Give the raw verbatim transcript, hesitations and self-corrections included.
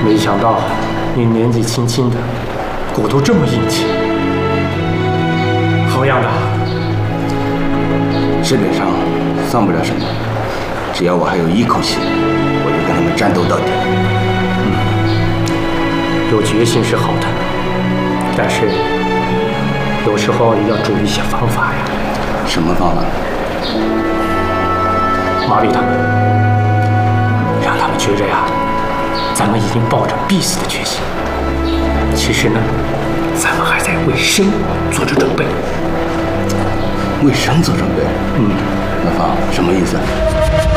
没想到你年纪轻轻的，骨头这么硬气。好样的！ 基本上算不了什么，只要我还有一口气，我就跟他们战斗到底。 嗯，有决心是好的，但是有时候也要注意一些方法呀。 什么方法？ 麻痹他们，让他们觉着呀，咱们已经抱着必死的决心。其实呢，咱们还在为生做着准备。 为生做准备？ 嗯， 老方，什么意思？